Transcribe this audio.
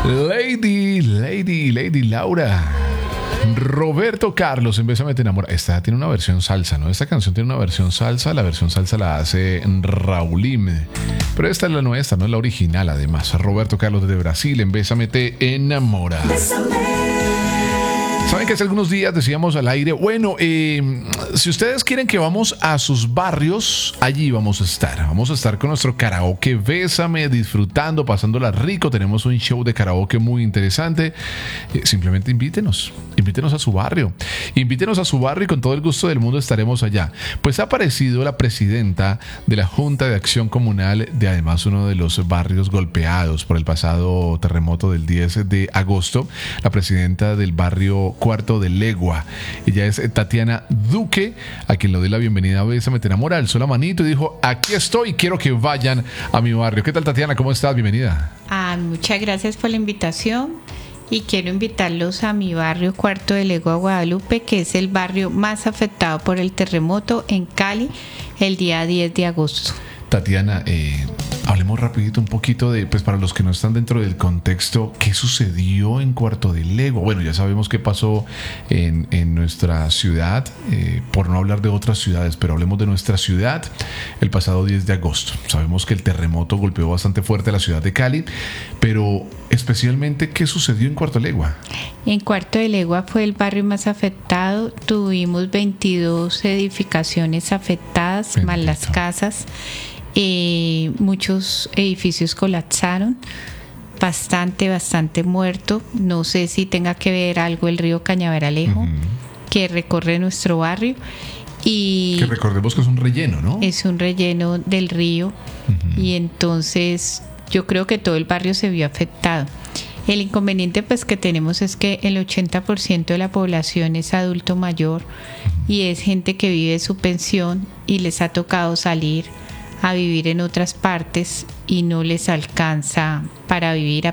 Lady Laura. Roberto Carlos, en Bésame te enamora. Esta tiene una versión salsa, ¿no? Esta canción tiene una versión salsa. La versión salsa la hace Raulim. Pero esta es la nuestra, no es la original, además. Roberto Carlos desde Brasil, en Bésame te enamora. Saben que hace algunos días decíamos al aire, bueno, si ustedes quieren que vamos a sus barrios, allí vamos a estar. Vamos a estar con nuestro karaoke Bésame, disfrutando, pasándola rico. Tenemos un show de karaoke muy interesante. Simplemente invítenos a su barrio. Invítenos a su barrio y con todo el gusto del mundo estaremos allá. Pues ha aparecido la presidenta de la Junta de Acción Comunal de además uno de los barrios golpeados por el pasado terremoto del 10 de agosto. La presidenta del barrio Cuarto de Legua. Ella es Tatiana Duque, a quien le doy la bienvenida a Bésame te enamora. Alzó la manito y dijo, aquí estoy, quiero que vayan a mi barrio. ¿Qué tal, Tatiana? ¿Cómo estás? Bienvenida. Muchas gracias por la invitación y quiero invitarlos a mi barrio Cuarto de Legua, Guadalupe, que es el barrio más afectado por el terremoto en Cali el día 10 de agosto. Tatiana, hablemos rapidito un poquito de, pues para los que no están dentro del contexto, ¿qué sucedió en Cuarto de Legua? Bueno, ya sabemos qué pasó en nuestra ciudad, por no hablar de otras ciudades, pero hablemos de nuestra ciudad el pasado 10 de agosto. Sabemos que el terremoto golpeó bastante fuerte a la ciudad de Cali, pero especialmente, ¿qué sucedió en Cuarto de Legua? En Cuarto de Legua fue el barrio más afectado. Tuvimos 22 edificaciones afectadas, más las casas. Muchos edificios colapsaron, bastante muerto. No sé si tenga que ver algo el río Cañaveralejo, que recorre nuestro barrio. Y que recordemos que es un relleno, ¿no? Es un relleno del río. Y entonces yo creo que todo el barrio se vio afectado. El inconveniente pues que tenemos es que el 80% de la población es adulto mayor y es gente que vive su pensión y les ha tocado salir a vivir en otras partes y no les alcanza para vivir,